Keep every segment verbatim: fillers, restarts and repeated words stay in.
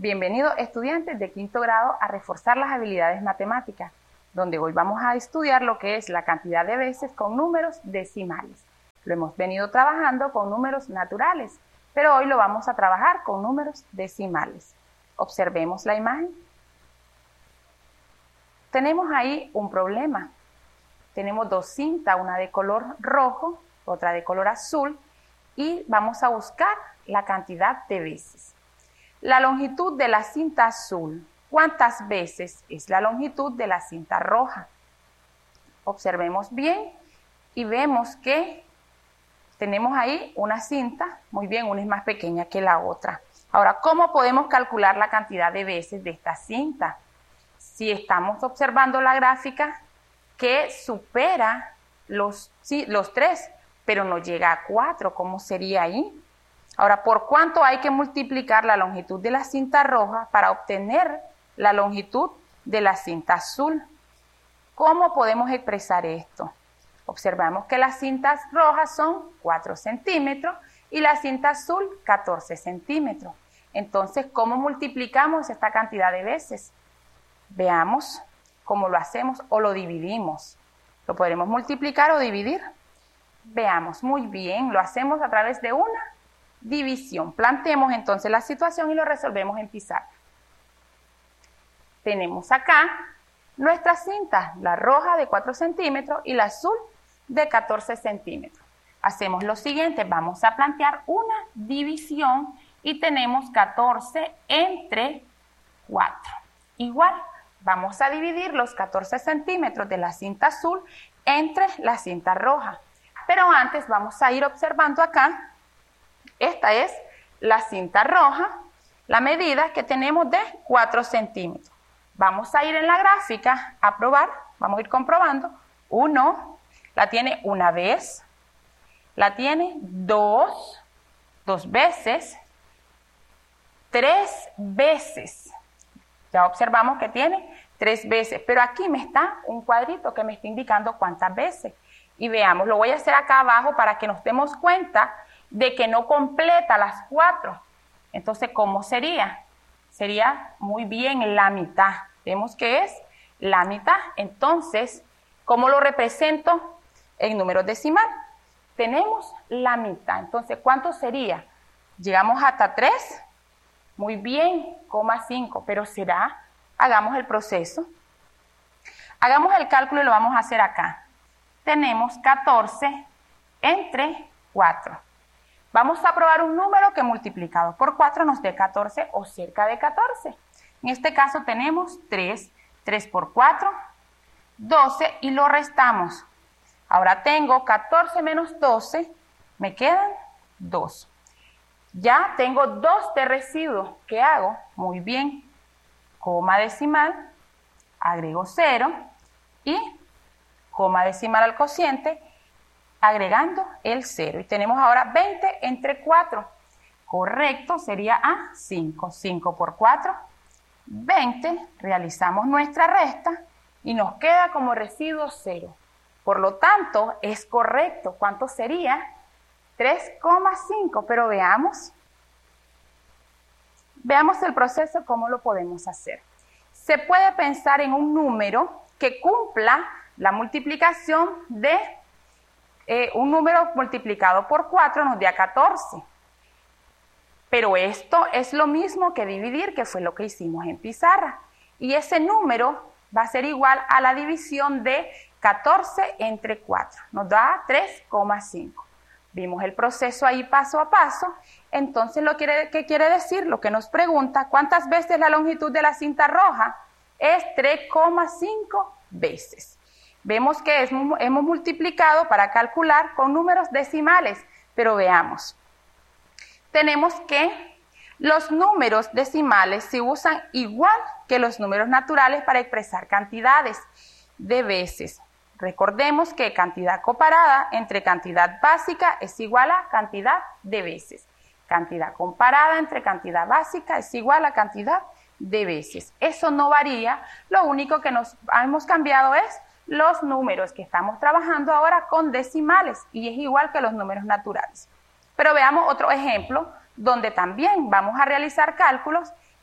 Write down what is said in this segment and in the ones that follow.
Bienvenidos estudiantes de quinto grado a reforzar las habilidades matemáticas, donde hoy vamos a estudiar lo que es la cantidad de veces con números decimales. Lo hemos venido trabajando con números naturales, pero hoy lo vamos a trabajar con números decimales. Observemos la imagen. Tenemos ahí un problema. Tenemos dos cintas, una de color rojo, otra de color azul, y vamos a buscar la cantidad de veces. La longitud de la cinta azul, ¿cuántas veces es la longitud de la cinta roja? Observemos bien y vemos que tenemos ahí una cinta, muy bien, una es más pequeña que la otra. Ahora, ¿cómo podemos calcular la cantidad de veces de esta cinta? Si estamos observando la gráfica que supera los, sí, los tres, pero no llega a cuatro, ¿cómo sería ahí? Ahora, ¿por cuánto hay que multiplicar la longitud de la cinta roja para obtener la longitud de la cinta azul? ¿Cómo podemos expresar esto? Observamos que las cintas rojas son cuatro centímetros y la cinta azul catorce centímetros. Entonces, ¿cómo multiplicamos esta cantidad de veces? Veamos cómo lo hacemos o lo dividimos. ¿Lo podremos multiplicar o dividir? Veamos, muy bien, lo hacemos a través de una división. Planteemos entonces la situación y lo resolvemos en pizarra. Tenemos acá nuestras cintas, la roja de cuatro centímetros y la azul de catorce centímetros. Hacemos lo siguiente, vamos a plantear una división y tenemos catorce entre cuatro. Igual, vamos a dividir los catorce centímetros de la cinta azul entre la cinta roja. Pero antes vamos a ir observando acá. Esta es la cinta roja, la medida que tenemos de cuatro centímetros. Vamos a ir en la gráfica a probar, vamos a ir comprobando. uno, la tiene una vez, la tiene dos, dos veces, tres veces. Ya observamos que tiene tres veces, pero aquí me está un cuadrito que me está indicando cuántas veces. Y veamos, lo voy a hacer acá abajo para que nos demos cuenta de que no completa las cuatro. Entonces, ¿cómo sería? Sería muy bien la mitad. Vemos que es la mitad. Entonces, ¿cómo lo represento en números decimales? Tenemos la mitad. Entonces, ¿cuánto sería? Llegamos hasta tres. Muy bien, coma cinco. Pero será, hagamos el proceso. Hagamos el cálculo y lo vamos a hacer acá. Tenemos catorce entre cuatro. Vamos a probar un número que multiplicado por cuatro nos dé catorce o cerca de catorce. En este caso tenemos tres, tres por cuatro, doce y lo restamos. Ahora tengo catorce menos doce, me quedan dos. Ya tengo dos de residuo. ¿Qué hago? Muy bien, coma decimal, agrego cero y coma decimal al cociente, agregando el cero. Y tenemos ahora veinte entre cuatro. Correcto, sería a cinco. cinco por cuatro, veinte. Realizamos nuestra resta y nos queda como residuo cero. Por lo tanto, es correcto. ¿Cuánto sería? tres coma cinco. Pero veamos. Veamos el proceso, cómo lo podemos hacer. Se puede pensar en un número que cumpla la multiplicación de Eh, un número multiplicado por cuatro nos da catorce. Pero esto es lo mismo que dividir, que fue lo que hicimos en pizarra. Y ese número va a ser igual a la división de catorce entre cuatro. Nos da tres coma cinco. Vimos el proceso ahí paso a paso. Entonces, lo que, ¿qué quiere decir? Lo que nos pregunta, ¿cuántas veces la longitud de la cinta roja? Es tres coma cinco veces. Vemos que es, hemos multiplicado para calcular con números decimales, pero veamos. Tenemos que los números decimales se usan igual que los números naturales para expresar cantidades de veces. Recordemos que cantidad comparada entre cantidad básica es igual a cantidad de veces. Cantidad comparada entre cantidad básica es igual a cantidad de veces. Eso no varía, lo único que nos hemos cambiado es los números que estamos trabajando ahora con decimales y es igual que los números naturales. Pero veamos otro ejemplo donde también vamos a realizar cálculos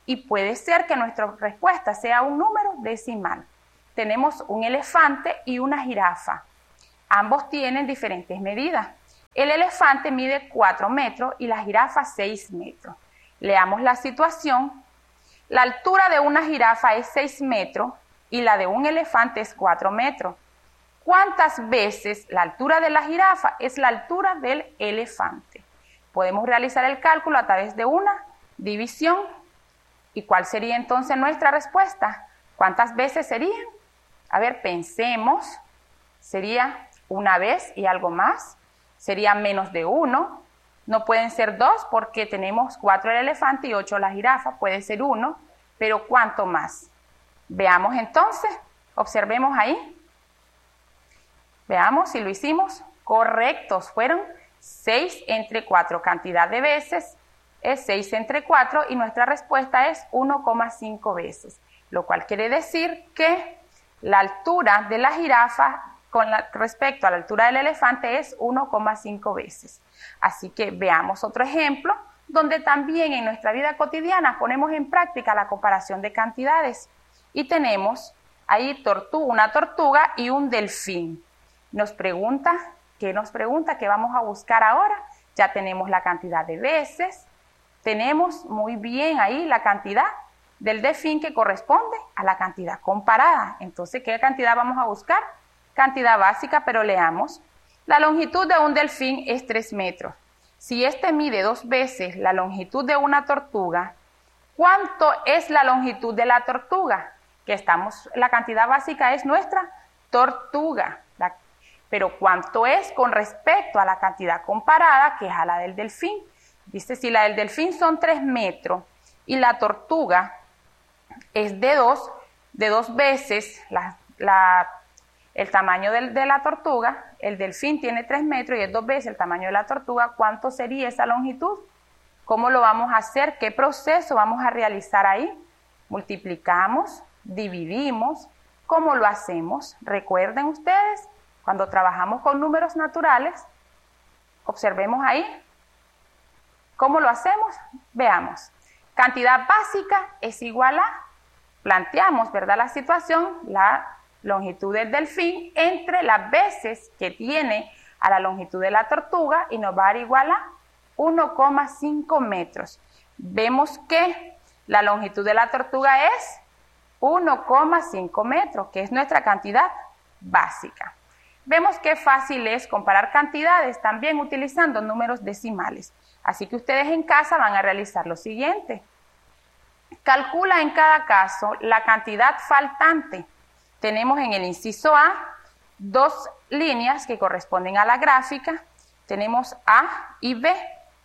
y puede ser que nuestra respuesta sea un número decimal. Tenemos un elefante y una jirafa. Ambos tienen diferentes medidas. El elefante mide cuatro metros y la jirafa seis metros. Leamos la situación. La altura de una jirafa es seis metros y la de un elefante es cuatro metros. ¿Cuántas veces la altura de la jirafa es la altura del elefante? Podemos realizar el cálculo a través de una división. ¿Y cuál sería entonces nuestra respuesta? ¿Cuántas veces serían? A ver, pensemos. Sería una vez y algo más. Sería menos de uno. No pueden ser dos porque tenemos cuatro el elefante y ocho la jirafa. Puede ser uno, pero ¿cuánto más? Veamos entonces. Observemos ahí. Veamos si lo hicimos. Correctos. Fueron seis entre cuatro. Cantidad de veces es seis entre cuatro y nuestra respuesta es uno coma cinco veces. Lo cual quiere decir que la altura de la jirafa con la, respecto a la altura del elefante es uno coma cinco veces. Así que veamos otro ejemplo donde también en nuestra vida cotidiana ponemos en práctica la comparación de cantidades. Y tenemos ahí tortuga, una tortuga y un delfín. Nos pregunta, ¿qué nos pregunta? ¿Qué vamos a buscar ahora? Ya tenemos la cantidad de veces. Tenemos muy bien ahí la cantidad del delfín que corresponde a la cantidad comparada. Entonces, ¿qué cantidad vamos a buscar? Cantidad básica, pero leamos. La longitud de un delfín es tres metros. Si este mide dos veces la longitud de una tortuga, ¿cuánto es la longitud de la tortuga? Que estamos, la cantidad básica es nuestra tortuga. La, pero ¿cuánto es con respecto a la cantidad comparada, que es a la del delfín? Dice, si la del delfín son tres metros y la tortuga es de dos, de dos veces la, la, el tamaño de, de la tortuga, el delfín tiene tres metros y es dos veces el tamaño de la tortuga, ¿cuánto sería esa longitud? ¿Cómo lo vamos a hacer? ¿Qué proceso vamos a realizar ahí? Multiplicamos, dividimos. ¿Cómo lo hacemos? Recuerden ustedes, cuando trabajamos con números naturales, observemos ahí. ¿Cómo lo hacemos? Veamos. Cantidad básica es igual a, planteamos, ¿verdad? La situación, la longitud del delfín entre las veces que tiene a la longitud de la tortuga y nos va a dar igual a uno coma cinco metros. Vemos que la longitud de la tortuga es uno coma cinco metros, que es nuestra cantidad básica. Vemos qué fácil es comparar cantidades también utilizando números decimales. Así que ustedes en casa van a realizar lo siguiente. Calcula en cada caso la cantidad faltante. Tenemos en el inciso A dos líneas que corresponden a la gráfica. Tenemos A y B.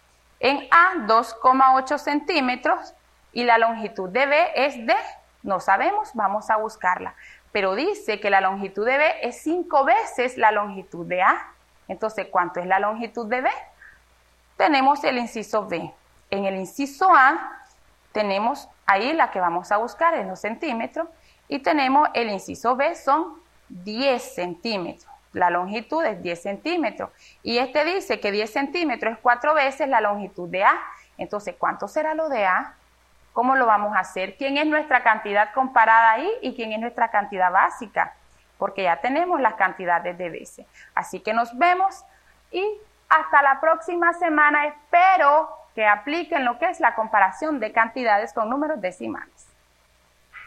En A dos coma ocho centímetros y la longitud de B es de, no sabemos, vamos a buscarla. Pero dice que la longitud de B es cinco veces la longitud de A. Entonces, ¿cuánto es la longitud de B? Tenemos el inciso B. En el inciso A tenemos ahí la que vamos a buscar en los centímetros y tenemos el inciso B, son diez centímetros. La longitud es diez centímetros y este dice que diez centímetros es cuatro veces la longitud de A. Entonces, ¿cuánto será lo de A? ¿Cómo lo vamos a hacer? ¿Quién es nuestra cantidad comparada ahí y quién es nuestra cantidad básica? Porque ya tenemos las cantidades de veces. Así que nos vemos y hasta la próxima semana. Espero que apliquen lo que es la comparación de cantidades con números decimales.